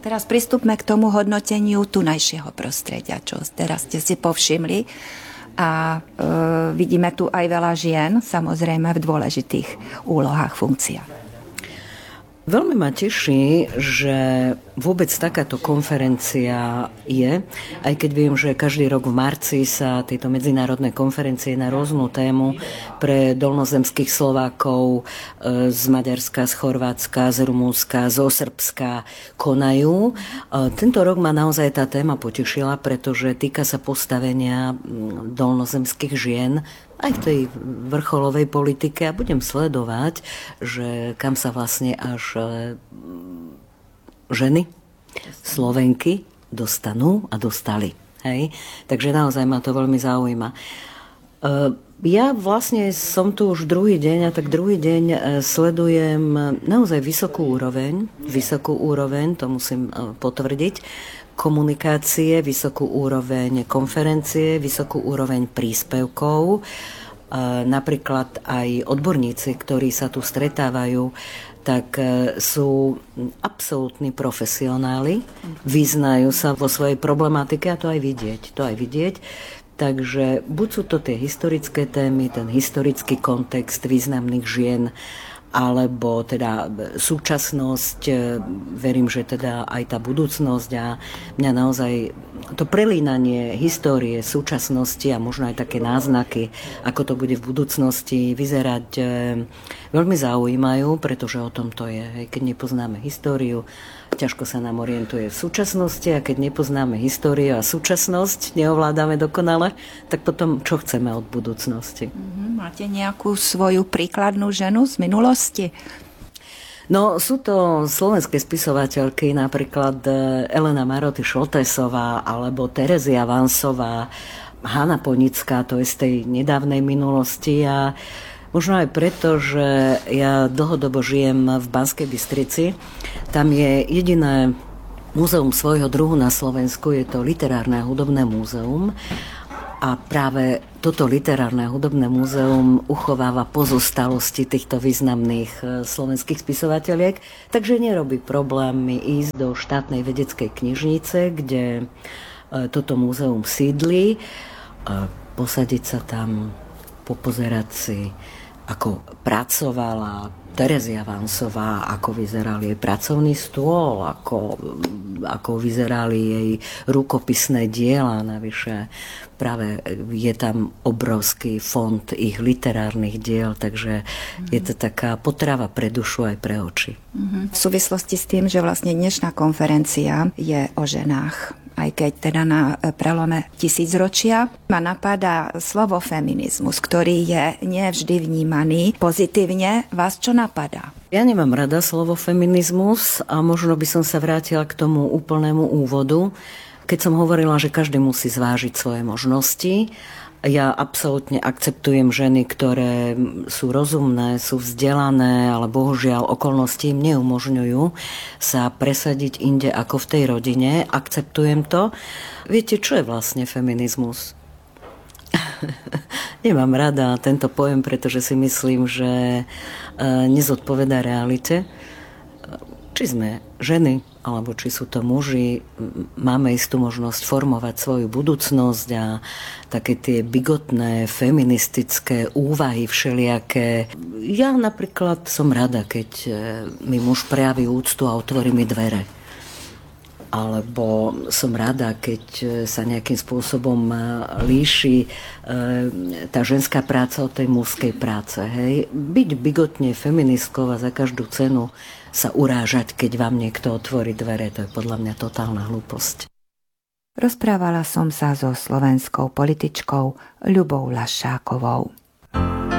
Teraz pristúpme k tomu hodnoteniu tunajšieho prostredia, čo teraz ste si povšimli. A vidíme tu aj veľa žien, samozrejme v dôležitých úlohách, funkciách. Veľmi ma teší, že vôbec takáto konferencia je, aj keď viem, že každý rok v marci sa tieto medzinárodné konferencie na rôznu tému pre dolnozemských Slovákov z Maďarska, z Chorvátska, z Rumúnska, zo Srbska konajú. Tento rok ma naozaj tá téma potešila, pretože týka sa postavenia dolnozemských žien aj v tej vrcholovej politike a budem sledovať, že kam sa vlastne až ženy, Slovenky dostanú a dostali. Hej? Takže naozaj ma to veľmi zaujíma. Ja vlastne som tu už druhý deň a tak druhý deň sledujem naozaj vysokú úroveň, to musím potvrdiť, komunikácie, vysokú úroveň konferencie, vysokú úroveň príspevkov. Napríklad aj odborníci, ktorí sa tu stretávajú, tak sú absolútni profesionáli, vyznajú sa vo svojej problematike a to aj vidieť. Takže buď sú to tie historické témy, ten historický kontext významných žien, alebo teda súčasnosť, verím, že teda aj tá budúcnosť a mňa naozaj to prelínanie histórie, súčasnosti a možno aj také náznaky, ako to bude v budúcnosti vyzerať, veľmi zaujímajú, pretože o tom to je. Keď nepoznáme históriu, ťažko sa nám orientuje v súčasnosti a keď nepoznáme históriu a súčasnosť, neovládame dokonale, tak potom čo chceme od budúcnosti? Máte nejakú svoju príkladnú ženu z minulosti? No, sú to slovenské spisovateľky, napríklad Elena Maroty Šoltésová alebo Terezia Vansová, Hana Ponická, to je z tej nedávnej minulosti a možno aj preto, že ja dlhodobo žijem v Banskej Bystrici. Tam je jediné múzeum svojho druhu na Slovensku, je to Literárne a hudobné múzeum. A práve toto Literárne a hudobné múzeum uchováva pozostalosti týchto významných slovenských spisovateľiek, takže nerobí problém ísť do štátnej vedeckej knižnice, kde toto múzeum sídli, posadiť sa tam, popozerať si, ako pracovala Terezia Vansová, ako vyzeral jej pracovný stôl, ako vyzerali jej rukopisné diela. Navyše práve je tam obrovský fond ich literárnych diel, takže je to taká potrava pre dušu aj pre oči. V súvislosti s tým, že vlastne dnešná konferencia je o ženách, aj keď teda na prelome tisícročia, ma napadá slovo feminizmus, ktorý je nevždy vnímaný pozitívne. Vás čo napadá? Ja nemám rada slovo feminizmus a možno by som sa vrátila k tomu úplnému úvodu, keď som hovorila, že každý musí zvážiť svoje možnosti. Ja absolútne akceptujem ženy, ktoré sú rozumné, sú vzdelané, ale bohužiaľ okolnosti im neumožňujú sa presadiť inde ako v tej rodine. Akceptujem to. Viete, čo je vlastne feminizmus? Nemám rada tento pojem, pretože si myslím, že nezodpovedá realite. Či sme ženy, alebo či sú to muži, máme istú možnosť formovať svoju budúcnosť a také tie bigotné, feministické úvahy všelijaké. Ja napríklad som rada, keď mi muž prejaví úctu a otvorí mi dvere. Alebo som rada, keď sa nejakým spôsobom líši tá ženská práca od tej mužskej práce. Hej? Byť bigotne feministkou a za každú cenu sa urážať, keď vám niekto otvorí dvere, to je podľa mňa totálna hlúposť. Rozprávala som sa so slovenskou političkou Ľubou Lašákovou.